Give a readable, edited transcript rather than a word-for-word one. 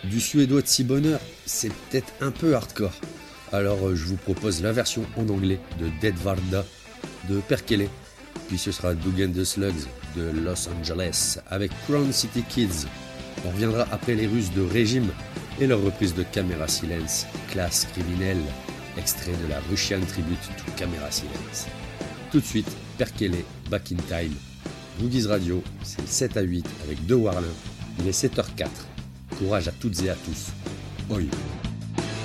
Du suédois de si bonheur, c'est peut-être un peu hardcore. Alors je vous propose la version en anglais de Dead Varda de Perkele. Puis ce sera Doug and the Slugs de Los Angeles avec Crown City Kids. On reviendra après les Russes de Régime et leur reprise de Camera Silence, Classe criminelle, extrait de la Russian Tribute to Camera Silence. Tout de suite, Perkele, Back in Time. Boogies Radio, c'est 7 à 8 avec 2 Warlin. Il est 7h04. Courage à toutes et à tous. Oi.